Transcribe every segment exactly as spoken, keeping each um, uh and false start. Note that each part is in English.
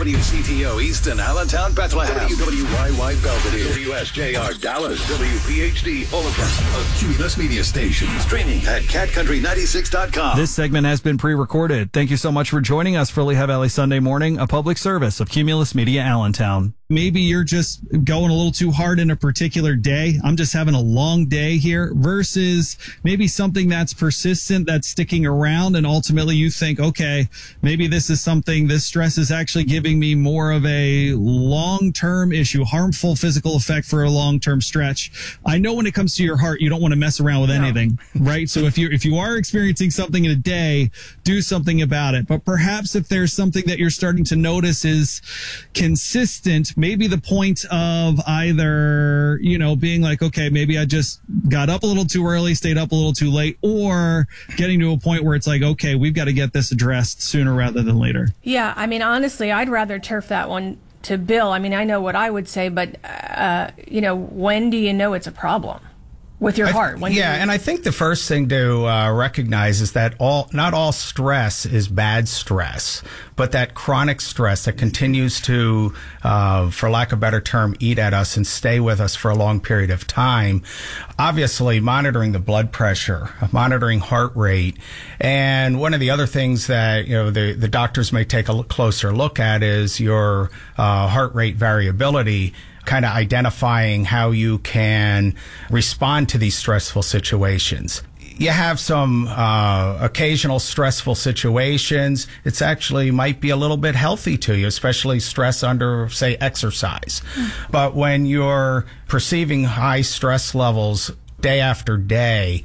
W C T O Easton, Allentown, Bethlehem. W W Y Y Belvedere. W S J R Dallas. W P H D Omaha. A Cumulus Media Station. Streaming at cat country ninety-six dot com. This segment has been pre-recorded. Thank you so much for joining us for Lehigh Valley Sunday Morning, a public service of Cumulus Media Allentown. Maybe you're just going a little too hard in a particular day. I'm just having a long day here versus maybe something that's persistent, that's sticking around. And ultimately you think, okay, maybe this is something, this stress is actually giving me more of a long-term issue, harmful physical effect for a long-term stretch. I know when it comes to your heart, you don't want to mess around with anything, no. right? So if you if you are experiencing something in a day, do something about it. But perhaps if there's something that you're starting to notice is consistent, maybe the point of either, you know, being like, okay, maybe I just got up a little too early, stayed up a little too late, or getting to a point where it's like, okay, we've got to get this addressed sooner rather than later. Yeah, I mean, honestly, I'd rather turf that one to Bill. I mean, I know what I would say, but, uh, you know, when do you know it's a problem? With your heart. When yeah, and I think the first thing to uh, recognize is that all not all stress is bad stress, but that chronic stress that continues to, uh, for lack of a better term, eat at us and stay with us for a long period of time. Obviously, monitoring the blood pressure, monitoring heart rate, and one of the other things that you know the the doctors may take a closer look at is your uh, heart rate variability. Kind of identifying how you can respond to these stressful situations. You have some uh, occasional stressful situations. It's actually might be a little bit healthy to you, especially stress under, say, exercise. Mm. But when you're perceiving high stress levels day after day,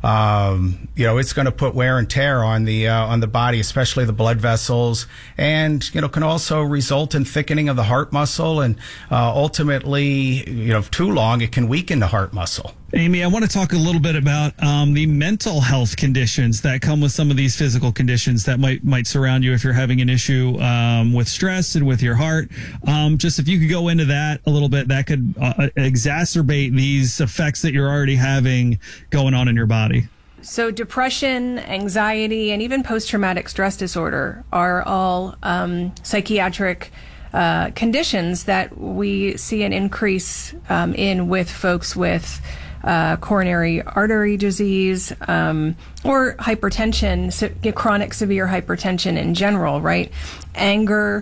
Um, you know, it's going to put wear and tear on the uh, on the body, especially the blood vessels, and you know, can also result in thickening of the heart muscle, and uh, ultimately, you know, too long, it can weaken the heart muscle. Amy, I want to talk a little bit about um, the mental health conditions that come with some of these physical conditions that might might surround you if you're having an issue um, with stress and with your heart. Um, just if you could go into that a little bit, that could uh, exacerbate these effects that you're already having going on in your body. So depression, anxiety, and even post-traumatic stress disorder are all um, psychiatric uh, conditions that we see an increase um, in with folks with uh, coronary artery disease um, or hypertension, so, chronic severe hypertension in general, right? Anger,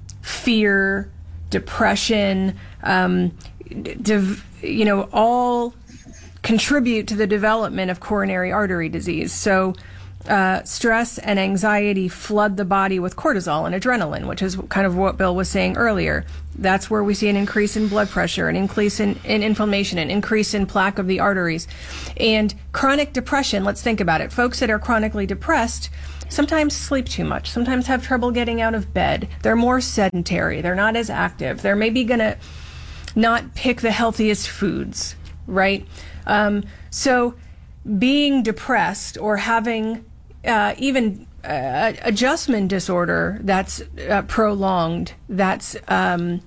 fear, depression, um, div- you know, all contribute to the development of coronary artery disease. So uh, stress and anxiety flood the body with cortisol and adrenaline, which is kind of what Bill was saying earlier. That's where we see an increase in blood pressure, an increase in, in inflammation, an increase in plaque of the arteries. And chronic depression, let's think about it. Folks that are chronically depressed sometimes sleep too much, sometimes have trouble getting out of bed. They're more sedentary. They're not as active. They're maybe going to not pick the healthiest foods, right? Um, so being depressed or having uh, even uh, adjustment disorder that's uh, prolonged, that's um,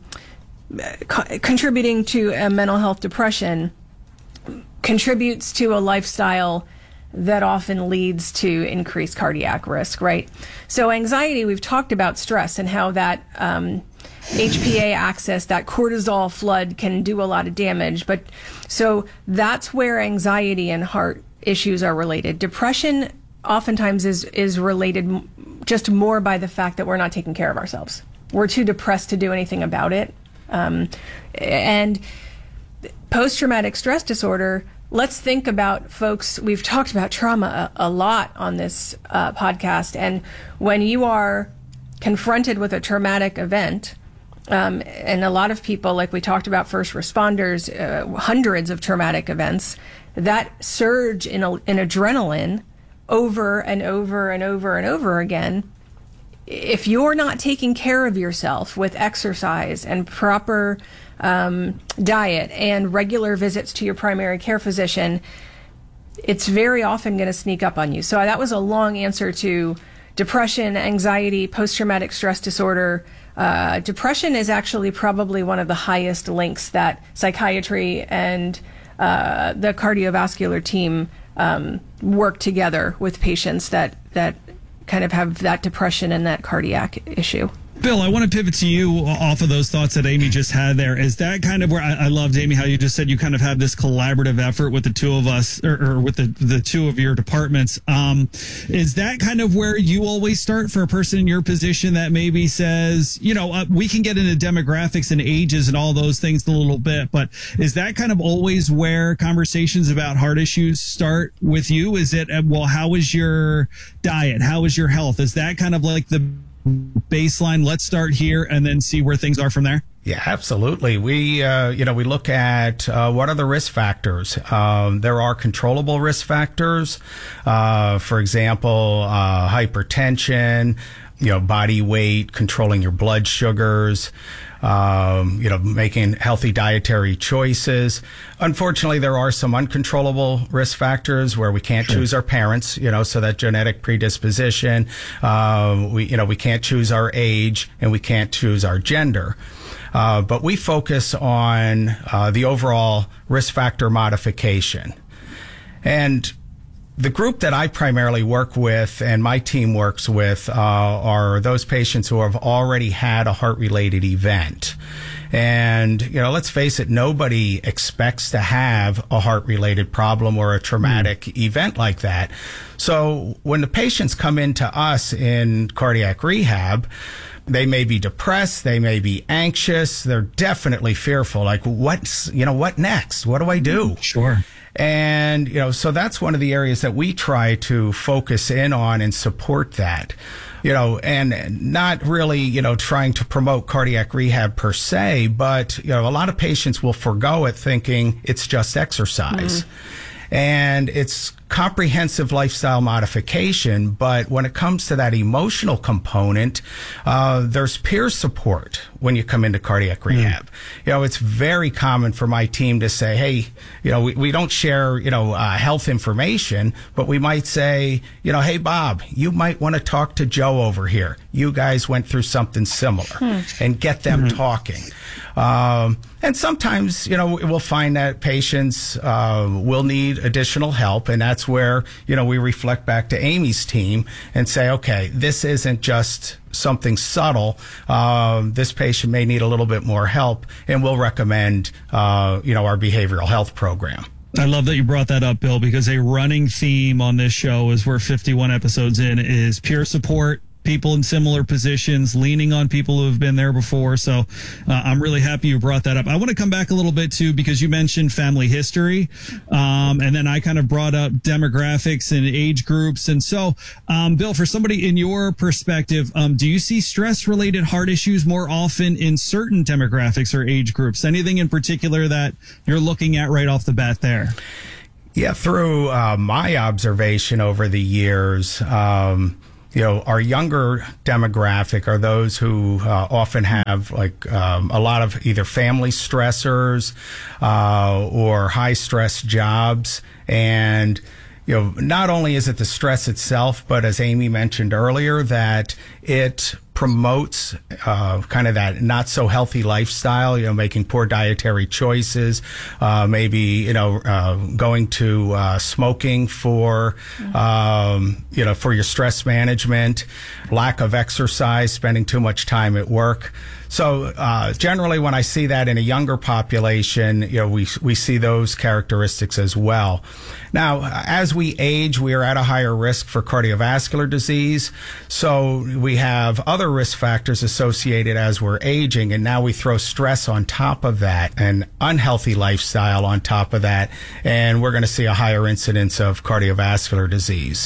co- contributing to a mental health depression, contributes to a lifestyle that often leads to increased cardiac risk, right? So anxiety, we've talked about stress and how that um, H P A axis, that cortisol flood can do a lot of damage. But so that's where anxiety and heart issues are related. Depression oftentimes is, is related just more by the fact that we're not taking care of ourselves. We're too depressed to do anything about it. Um, and post-traumatic stress disorder, let's think about folks, we've talked about trauma a, a lot on this uh, podcast. And when you are confronted with a traumatic event, Um, and a lot of people, like we talked about, first responders, uh, hundreds of traumatic events, that surge in, a, in adrenaline over and over and over and over again. If you're not taking care of yourself with exercise and proper um, diet and regular visits to your primary care physician, it's very often going to sneak up on you. So that was a long answer to depression, anxiety, post-traumatic stress disorder. Uh, depression is actually probably one of the highest links that psychiatry and uh, the cardiovascular team um, work together with patients that, that kind of have that depression and that cardiac issue. Bill, I want to pivot to you off of those thoughts that Amy just had there. Is that kind of where I, I loved, Amy, how you just said you kind of have this collaborative effort with the two of us, or, or with the, the two of your departments. Um, is that kind of where you always start for a person in your position that maybe says, you know, uh, we can get into demographics and ages and all those things a little bit, but is that kind of always where conversations about heart issues start with you? Is it, uh, well, how is your diet? How is your health? Is that kind of like the baseline? Let's start here and then see where things are from there. Yeah, absolutely. We, uh, you know, we look at uh, what are the risk factors. Um, there are controllable risk factors. Uh, for example, uh, hypertension, you know, body weight, controlling your blood sugars, um, you know, making healthy dietary choices. Unfortunately, there are some uncontrollable risk factors where we can't sure. choose our parents, you know, so that genetic predisposition. Uh, we, you know, we can't choose our age and we can't choose our gender. Uh, but we focus on uh, the overall risk factor modification. And the group that I primarily work with and my team works with uh, are those patients who have already had a heart-related event. And, you know, let's face it, nobody expects to have a heart-related problem or a traumatic mm. event like that. So when the patients come into us in cardiac rehab, they may be depressed, they may be anxious, they're definitely fearful. Like, what's, you know, what next? What do I do? Sure. And, you know, so that's one of the areas that we try to focus in on and support that, you know, and not really, you know, trying to promote cardiac rehab per se, but, you know, a lot of patients will forgo it thinking it's just exercise. Mm-hmm. And it's comprehensive lifestyle modification, but when it comes to that emotional component, uh, there's peer support when you come into cardiac rehab. Mm. You know, it's very common for my team to say, hey, you know, we, we don't share, you know, uh, health information, but we might say, you know, hey, Bob, you might want to talk to Joe over here. You guys went through something similar mm. and get them mm-hmm. talking. Um, and sometimes, you know, we'll find that patients uh, will need additional help, and that's where, you know, we reflect back to Amy's team and say, okay, this isn't just something subtle. Uh, this patient may need a little bit more help, and we'll recommend, uh, you know, our behavioral health program. I love that you brought that up, Bill, because a running theme on this show, as we're fifty-one episodes in, is peer support, people in similar positions, leaning on people who have been there before. So uh, I'm really happy you brought that up. I want to come back a little bit, too, because you mentioned family history. Um, and then I kind of brought up demographics and age groups. And so, um, Bill, for somebody in your perspective, um, do you see stress-related heart issues more often in certain demographics or age groups? Anything in particular that you're looking at right off the bat there? Yeah, through uh, my observation over the years, um, you know, our younger demographic are those who uh, often have like um, a lot of either family stressors uh, or high stress jobs. And, you know, not only is it the stress itself, but as Amy mentioned earlier, that it promotes uh, kind of that not so healthy lifestyle, you know, making poor dietary choices, uh, maybe, you know, uh, going to uh, smoking for, um, you know, for your stress management, lack of exercise, spending too much time at work. So uh, generally, when I see that in a younger population, you know, we we see those characteristics as well. Now, as we age, we are at a higher risk for cardiovascular disease. So we have other risk factors associated as we're aging, and now we throw stress on top of that, and unhealthy lifestyle on top of that, and we're going to see a higher incidence of cardiovascular disease.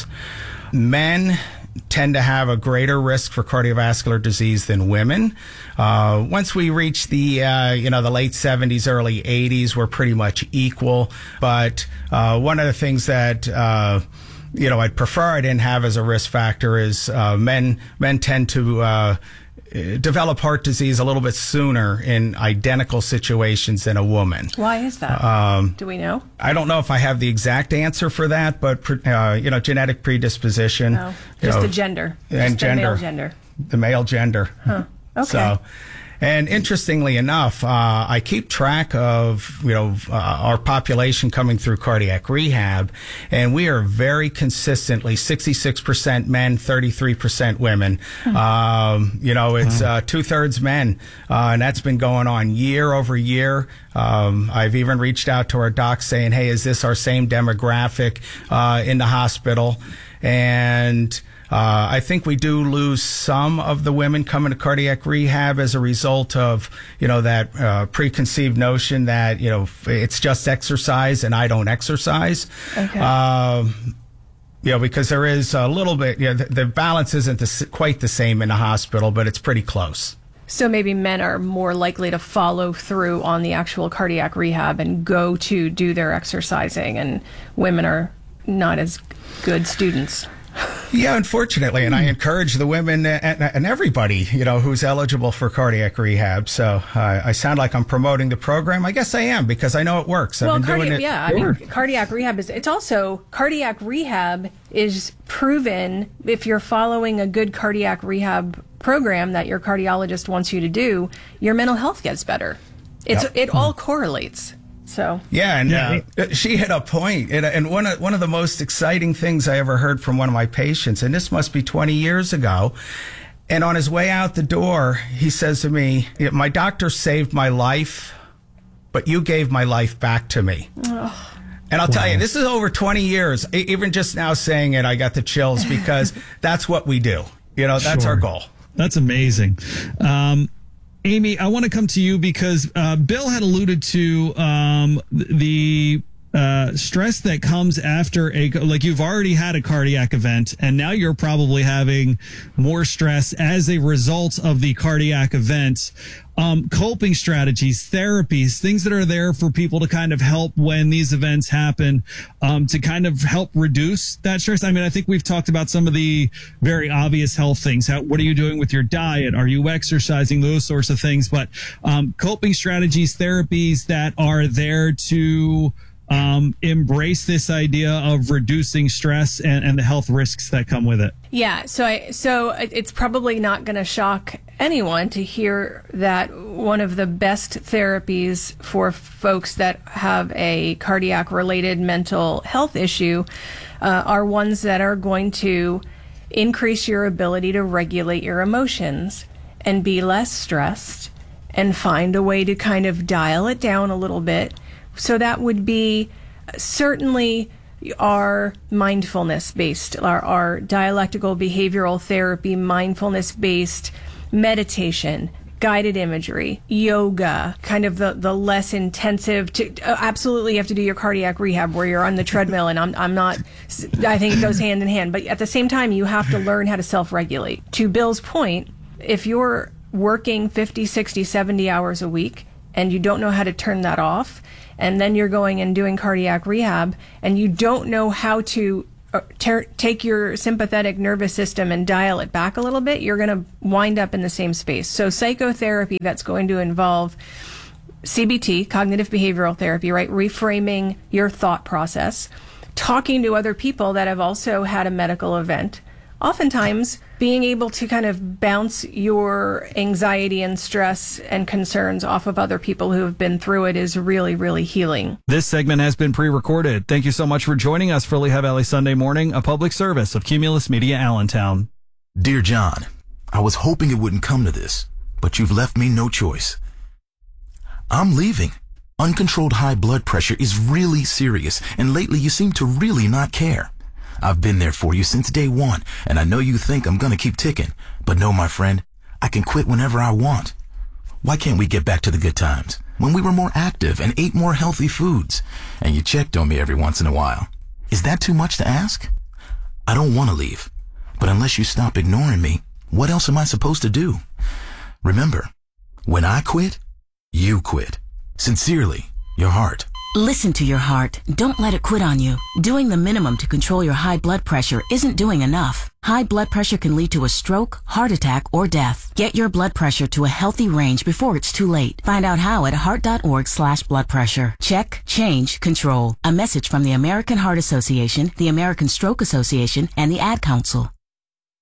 Men tend to have a greater risk for cardiovascular disease than women. Uh, once we reach the, uh, you know, the late seventies, early eighties, we're pretty much equal. But uh, one of the things that, uh, you know, I'd prefer I didn't have as a risk factor is uh, men, men tend to uh, develop heart disease a little bit sooner in identical situations than a woman. Why is that? Um, Do we know? I don't know if I have the exact answer for that, but, uh, you know, genetic predisposition. No, just you know, the gender. And just gender. The male gender. The male gender. Huh. Okay. So, And interestingly enough, uh, I keep track of, you know, uh, our population coming through cardiac rehab, and we are very consistently sixty-six percent men, thirty-three percent women. Hmm. Um, you know, it's uh, two-thirds men, uh, and that's been going on year over year. Um, I've even reached out to our docs saying, hey, is this our same demographic uh, in the hospital? And Uh, I think we do lose some of the women coming to cardiac rehab as a result of, you know, that uh, preconceived notion that, you know, it's just exercise and I don't exercise. Okay. Um, you know, because there is a little bit, you know, the, the balance isn't the, quite the same in the hospital, but it's pretty close. So maybe men are more likely to follow through on the actual cardiac rehab and go to do their exercising, and women are not as good students. Yeah, unfortunately, and I encourage the women and, and everybody, you know, who's eligible for cardiac rehab. So uh, I sound like I'm promoting the program. I guess I am, because I know it works. I've well, been cardi- doing it. Yeah, I mean, cardiac rehab is, it's also, cardiac rehab is proven, if you're following a good cardiac rehab program that your cardiologist wants you to do, your mental health gets better. It's yep. It all correlates. So yeah, and uh, she hit a point, and, and one of one of the most exciting things I ever heard from one of my patients, and this must be twenty years ago. And on his way out the door, he says to me, "My doctor saved my life, but you gave my life back to me." Oh. And I'll wow. tell you, this is over twenty years. Even just now saying it, I got the chills, because that's what we do. You know, that's sure. our goal. That's amazing. Um, Amy, I want to come to you because uh, Bill had alluded to um, the uh, stress that comes after a, like you've already had a cardiac event, and now you're probably having more stress as a result of the cardiac event. Um, coping strategies, therapies, things that are there for people to kind of help when these events happen, um, to kind of help reduce that stress. I mean, I think we've talked about some of the very obvious health things. How, what are you doing with your diet? Are you exercising? Those sorts of things. But um, coping strategies, therapies that are there to um, embrace this idea of reducing stress and, and the health risks that come with it. Yeah, so I, so it's probably not going to shock anyone to hear that one of the best therapies for folks that have a cardiac-related mental health issue uh, are ones that are going to increase your ability to regulate your emotions and be less stressed and find a way to kind of dial it down a little bit. So that would be certainly our mindfulness-based, our, our dialectical behavioral therapy, mindfulness-based meditation, guided imagery, yoga, kind of the, the less intensive. To, uh, absolutely, you have to do your cardiac rehab where you're on the treadmill, and I'm I'm not. I think it goes hand in hand. But at the same time, you have to learn how to self-regulate. To Bill's point, if you're working fifty, sixty, seventy hours a week and you don't know how to turn that off, and then you're going and doing cardiac rehab, and you don't know how to uh, ter- take your sympathetic nervous system and dial it back a little bit, you're going to wind up in the same space. So psychotherapy that's going to involve C B T, cognitive behavioral therapy, right? Reframing your thought process, talking to other people that have also had a medical event. Oftentimes, being able to kind of bounce your anxiety and stress and concerns off of other people who have been through it is really, really healing. This segment has been pre-recorded. Thank you so much for joining us for Lehigh Valley Sunday Morning, a public service of Cumulus Media Allentown. Dear John, I was hoping it wouldn't come to this, but you've left me no choice. I'm leaving. Uncontrolled high blood pressure is really serious, and lately you seem to really not care. I've been there for you since day one, and I know you think I'm gonna keep ticking, but no, my friend, I can quit whenever I want. Why can't we get back to the good times, when we were more active and ate more healthy foods, and you checked on me every once in a while? Is that too much to ask? I don't want to leave, but unless you stop ignoring me, what else am I supposed to do? Remember, when I quit, you quit. Sincerely, your heart. Listen to your heart. Don't let it quit on you. Doing the minimum to control your high blood pressure isn't doing enough. High blood pressure can lead to a stroke, heart attack, or death. Get your blood pressure to a healthy range before it's too late. Find out how at heart.org slash blood pressure. Check, change, control. A message from the American Heart Association, the American Stroke Association, and the Ad Council.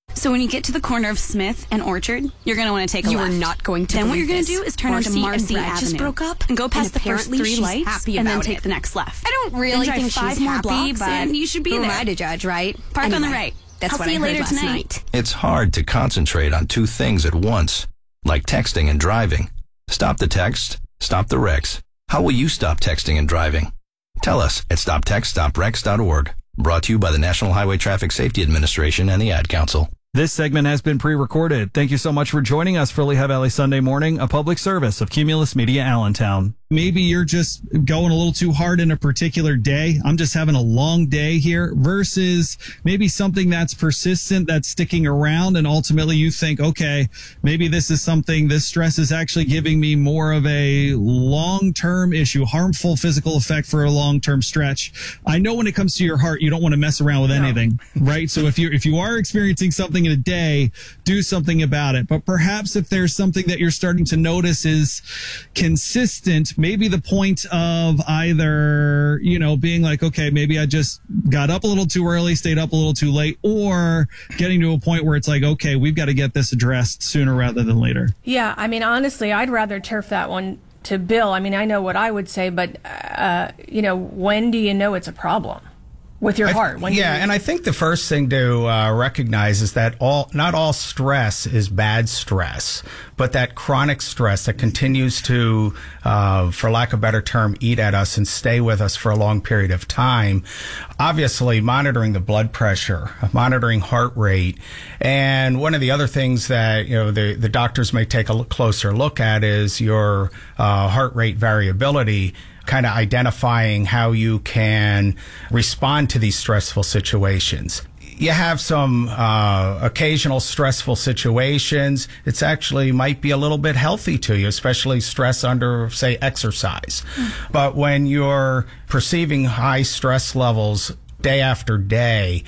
So when you get to the corner of Smith and Orchard, you're going to want to take a you left. You are not going to Then what you're going to to do is turn Marcy onto Marcy and Brad Avenue. just broke up, and go past and the first three she's lights happy and then about take it. the next left. I don't really then drive think five she's more happy, blocks but and you should be who there. am I to judge, right? Park anyway, on the right. That's I'll what see I you heard later last tonight. night. It's hard to concentrate on two things at once, like texting and driving. Stop the text, stop the wrecks. How will you stop texting and driving? Tell us at stop text stop wrecks dot org. Brought to you by the National Highway Traffic Safety Administration and the Ad Council. This segment has been pre-recorded. Thank you so much for joining us for Lehigh Valley Sunday Morning, a public service of Cumulus Media Allentown. Maybe you're just going a little too hard in a particular day. I'm just having a long day here versus maybe something that's persistent, that's sticking around. And ultimately you think, okay, maybe this is something, this stress is actually giving me more of a long-term issue, harmful physical effect for a long-term stretch. I know when it comes to your heart, you don't want to mess around with anything, no. right? So if you if you are experiencing something in a day, do something about it. But perhaps if there's something that you're starting to notice is consistent, maybe the point of either, you know, being like, okay, maybe I just got up a little too early, stayed up a little too late, or getting to a point where it's like, okay, we've got to get this addressed sooner rather than later. Yeah, I mean, honestly, I'd rather turf that one to Bill. I mean, I know what I would say, but, uh, you know, when do you know it's a problem? With your heart. When yeah, you, and I think the first thing to uh, recognize is that all not all stress is bad stress, but that chronic stress that continues to, uh, for lack of a better term, eat at us and stay with us for a long period of time. Obviously, monitoring the blood pressure, monitoring heart rate, and one of the other things that you know the the doctors may take a look, closer look at is your uh, heart rate variability. Kind of identifying how you can respond to these stressful situations. You have some uh, occasional stressful situations. It's actually might be a little bit healthy to you, especially stress under, say, exercise. Mm. But when you're perceiving high stress levels day after day,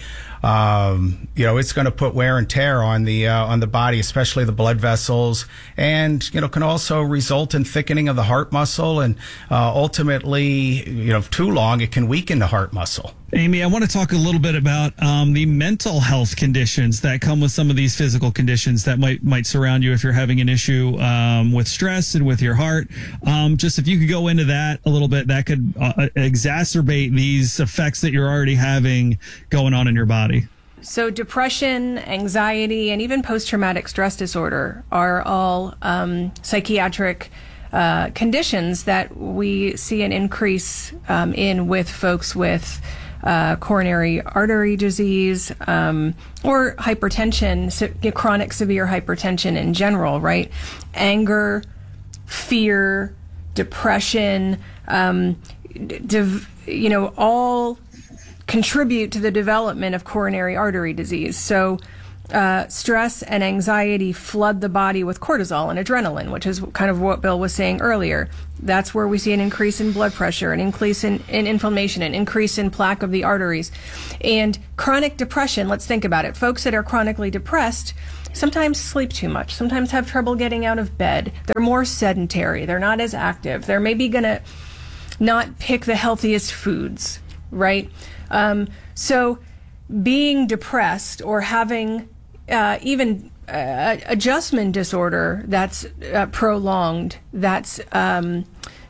um, you know, it's going to put wear and tear on the uh, on the body, especially the blood vessels, and you know, can also result in thickening of the heart muscle, and uh, ultimately, you know, if too long, it can weaken the heart muscle. Amy, I want to talk a little bit about um, the mental health conditions that come with some of these physical conditions that might might surround you if you're having an issue um, with stress and with your heart. Um, just if you could go into that a little bit, that could uh, exacerbate these effects that you're already having going on in your body. So depression, anxiety, and even post-traumatic stress disorder are all um, psychiatric uh, conditions that we see an increase um, in with folks with Uh, coronary artery disease, um, or hypertension, se- chronic severe hypertension in general, right? Anger, fear, depression, um, div- you know, all contribute to the development of coronary artery disease. So uh, stress and anxiety flood the body with cortisol and adrenaline, which is kind of what Bill was saying earlier. That's where we see an increase in blood pressure, an increase in, in inflammation, an increase in plaque of the arteries. And chronic depression, let's think about it. Folks that are chronically depressed sometimes sleep too much, sometimes have trouble getting out of bed. They're more sedentary. They're not as active. They're maybe going to not pick the healthiest foods, right? Um, so being depressed or having uh, even uh, adjustment disorder that's uh, prolonged, that's um,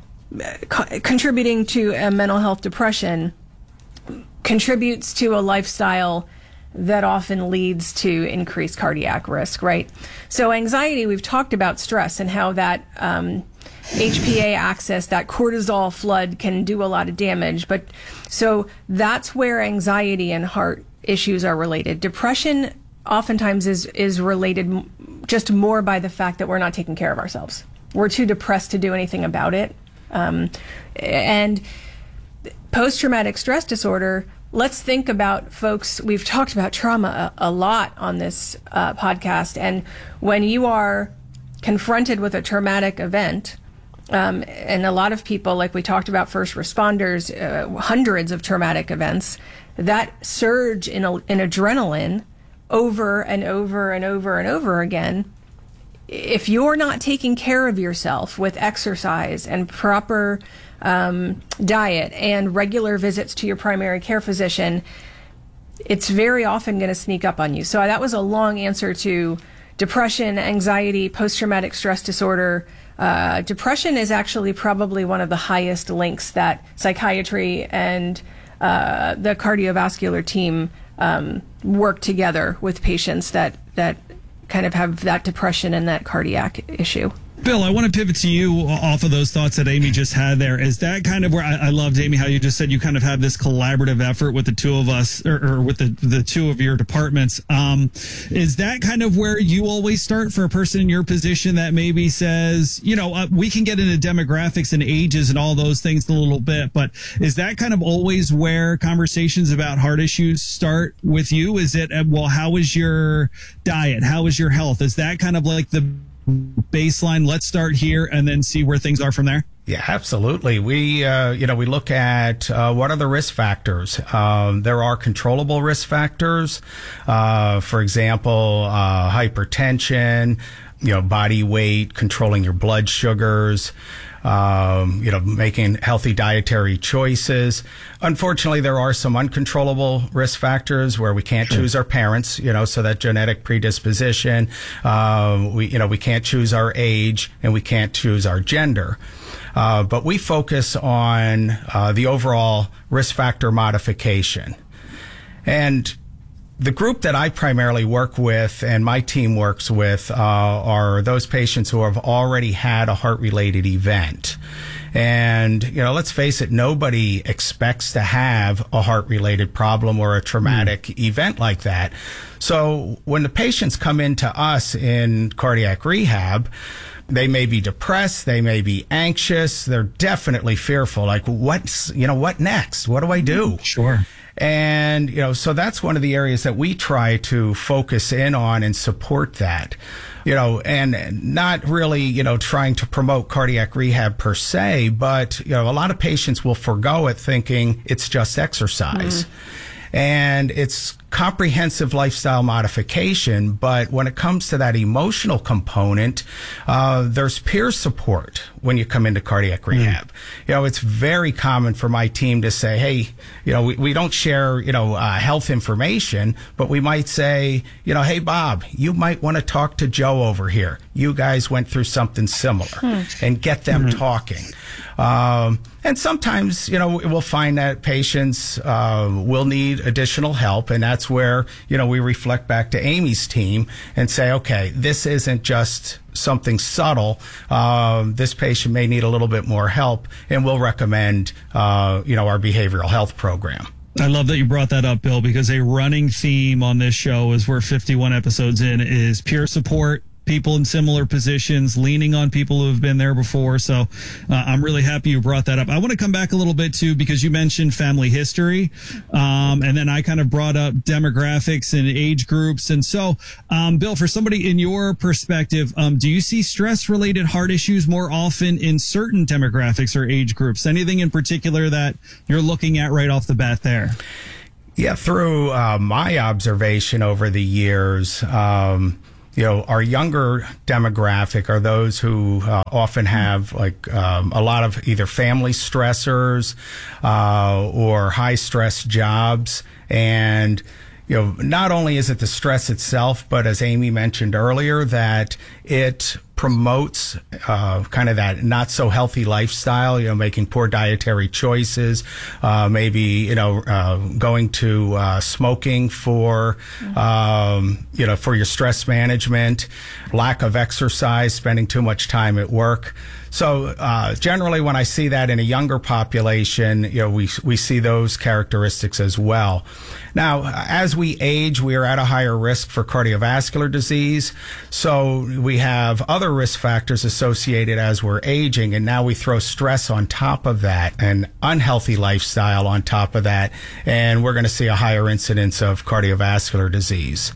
co- contributing to a mental health depression, contributes to a lifestyle that often leads to increased cardiac risk, right? So anxiety, we've talked about stress and how that um, H P A axis, that cortisol flood can do a lot of damage. But so that's where anxiety and heart issues are related. Depression oftentimes is, is related just more by the fact that we're not taking care of ourselves. We're too depressed to do anything about it. Um, and post-traumatic stress disorder, let's think about folks, we've talked about trauma a, a lot on this uh, podcast, and when you are confronted with a traumatic event, um, and a lot of people, like we talked about first responders, uh, hundreds of traumatic events, that surge in, a, in adrenaline over and over and over and over again, if you're not taking care of yourself with exercise and proper um, diet and regular visits to your primary care physician, it's very often going to sneak up on you. So that was a long answer to depression, anxiety, post-traumatic stress disorder. Uh, depression is actually probably one of the highest links that psychiatry and uh, the cardiovascular team um, work together with patients that, that kind of have that depression and that cardiac issue. Bill, I want to pivot to you off of those thoughts that Amy just had there. Is that kind of where I, I loved, Amy, how you just said you kind of have this collaborative effort with the two of us, or, or with the, the two of your departments. Um, is that kind of where you always start for a person in your position that maybe says, you know, uh, we can get into demographics and ages and all those things in a little bit, but is that kind of always where conversations about heart issues start with you? Is it, uh, well, how is your diet? How is your health? Is that kind of like the baseline? Let's start here and then see where things are from there. Yeah, absolutely. We, uh, you know, we look at uh, what are the risk factors. Um, there are controllable risk factors. Uh, for example, uh, hypertension, you know, body weight, controlling your blood sugars. Um, you know, making healthy dietary choices. Unfortunately, there are some uncontrollable risk factors where we can't sure. choose our parents, you know, so that genetic predisposition, uh, we, you know, we can't choose our age and we can't choose our gender. Uh, but we focus on uh, the overall risk factor modification. And the group that I primarily work with and my team works with uh, are those patients who have already had a heart-related event. And, you know, let's face it, nobody expects to have a heart-related problem or a traumatic mm. event like that. So when the patients come into us in cardiac rehab, they may be depressed, they may be anxious, they're definitely fearful. Like, what's, you know, what next? What do I do? Sure. And, you know, so that's one of the areas that we try to focus in on and support that, you know, and not really, you know, trying to promote cardiac rehab per se, but, you know, a lot of patients will forgo it thinking it's just exercise. Mm-hmm. And it's comprehensive lifestyle modification. But when it comes to that emotional component, uh, there's peer support when you come into cardiac rehab. Mm. You know, it's very common for my team to say, hey, you know, we, we don't share, you know, uh, health information, but we might say, you know, hey, Bob, you might want to talk to Joe over here. You guys went through something similar mm. and get them mm-hmm. talking. Um, and sometimes, you know, we'll find that patients uh, will need additional help. And that's where, you know, we reflect back to Amy's team and say, okay, this isn't just something subtle. Uh, this patient may need a little bit more help. And we'll recommend, uh, you know, our behavioral health program. I love that you brought that up, Bill, because a running theme on this show, as we're fifty-one episodes in, is peer support. People in similar positions, leaning on people who have been there before. So uh, I'm really happy you brought that up. I want to come back a little bit too, because you mentioned family history. Um, and then I kind of brought up demographics and age groups. And so, um, Bill, for somebody in your perspective, um, do you see stress related heart issues more often in certain demographics or age groups? Anything in particular that you're looking at right off the bat there? Yeah, through uh, my observation over the years, um, you know, our younger demographic are those who uh, often have like um, a lot of either family stressors uh, or high stress jobs. And, you know, not only is it the stress itself, but as Amy mentioned earlier, that it promotes uh, kind of that not so healthy lifestyle, you know, making poor dietary choices, uh, maybe, you know, uh, going to uh, smoking for, um, you know, for your stress management, lack of exercise, spending too much time at work. So uh, generally, when I see that in a younger population, you know, we we see those characteristics as well. Now, as we age, we are at a higher risk for cardiovascular disease. So we have other risk factors associated as we're aging, and now we throw stress on top of that, and unhealthy lifestyle on top of that, and we're going to see a higher incidence of cardiovascular disease.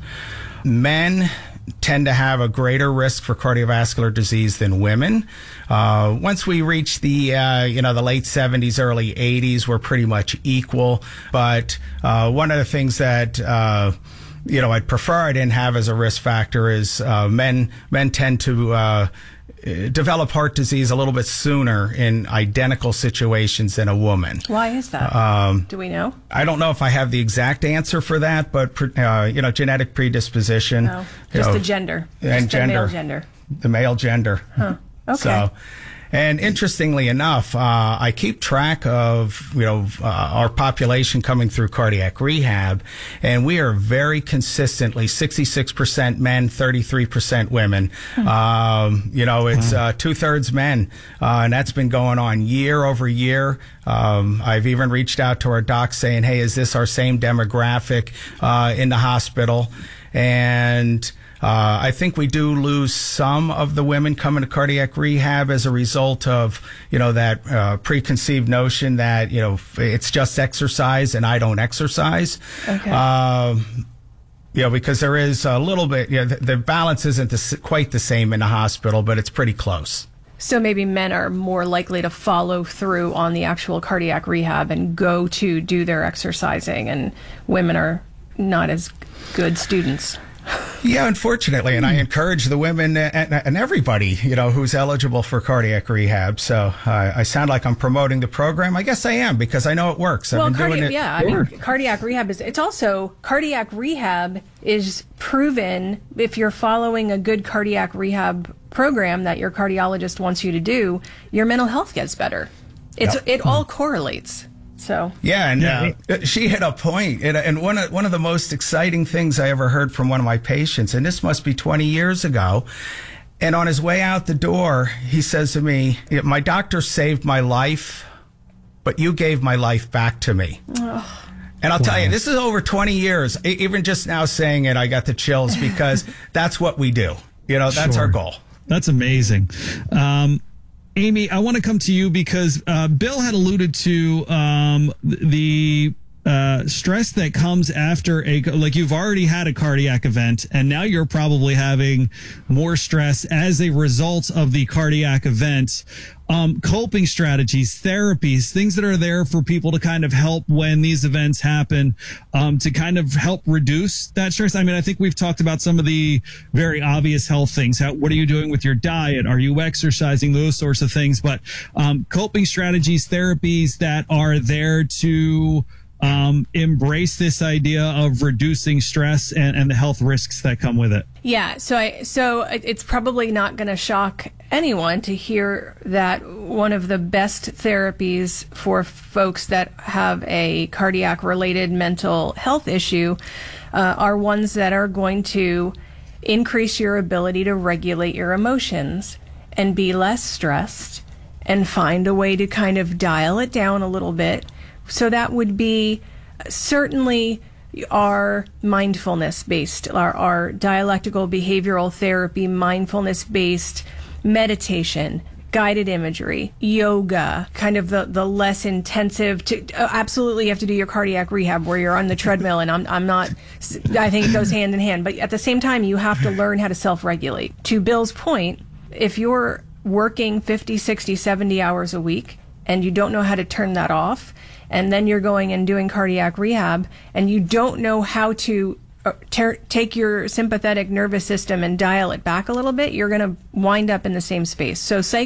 Men tend to have a greater risk for cardiovascular disease than women. Uh, once we reach the, uh, you know, the late seventies, early eighties, we're pretty much equal. But uh, one of the things that, uh, you know, I'd prefer I didn't have as a risk factor is uh, men men tend to uh, develop heart disease a little bit sooner in identical situations than a woman. Why is that? Um, Do we know? I don't know if I have the exact answer for that, but uh, you know, genetic predisposition. No, just you know, the gender. and just gender, the male gender. the male gender. Huh. Okay. So, and interestingly enough, uh, I keep track of, you know, uh, our population coming through cardiac rehab, and we are very consistently sixty-six percent men, thirty-three percent women. Hmm. Um, you know, it's uh, two-thirds men, uh, and that's been going on year over year. Um, I've even reached out to our docs saying, hey, is this our same demographic uh, in the hospital? And Uh, I think we do lose some of the women coming to cardiac rehab as a result of, you know, that uh, preconceived notion that, you know, it's just exercise and I don't exercise. Okay. Um, you know, because there is a little bit, you know, the, the balance isn't the, quite the same in the hospital, but it's pretty close. So maybe men are more likely to follow through on the actual cardiac rehab and go to do their exercising, and women are not as good students. Yeah, unfortunately, and I encourage the women and, and everybody, you know, who's eligible for cardiac rehab. So uh, I sound like I'm promoting the program. I guess I am, because I know it works. I've well, been cardi- doing it. yeah, I mean, cardiac rehab is, it's also, cardiac rehab is proven, if you're following a good cardiac rehab program that your cardiologist wants you to do, your mental health gets better. It's Yep. It all correlates. So Yeah, and Yeah. Uh, she hit a point. And, and one of one of the most exciting things I ever heard from one of my patients, and this must be twenty years ago. And on his way out the door, he says to me, "My doctor saved my life, but you gave my life back to me." Oh. And I'll tell you, this is over twenty years. E- Even just now saying it, I got the chills, because that's what we do. You know, that's Sure. our goal. That's amazing. Um, Amy, I want to come to you because uh, Bill had alluded to um, the uh, stress that comes after a, like you've already had a cardiac event and now you're probably having more stress as a result of the cardiac event. Um, coping strategies, therapies, things that are there for people to kind of help when these events happen, um, to kind of help reduce that stress. I mean, I think we've talked about some of the very obvious health things. How, what are you doing with your diet? Are you exercising? Those sorts of things. But um, coping strategies, therapies that are there to um, embrace this idea of reducing stress and, and the health risks that come with it. Yeah, so I so it's probably not going to shock anyone to hear that one of the best therapies for folks that have a cardiac related mental health issue uh, are ones that are going to increase your ability to regulate your emotions and be less stressed and find a way to kind of dial it down a little bit. So that would be certainly our mindfulness-based, our, our dialectical behavioral therapy, mindfulness-based meditation, guided imagery, yoga, kind of the, the less intensive. To, uh, absolutely, you have to do your cardiac rehab where you're on the treadmill, and I'm, I'm not, I think it goes hand in hand. But at the same time, you have to learn how to self-regulate. To Bill's point, if you're working fifty, sixty, seventy hours a week and you don't know how to turn that off, and then you're going and doing cardiac rehab, and you don't know how to uh, ter- take your sympathetic nervous system and dial it back a little bit, you're going to wind up in the same space. So psych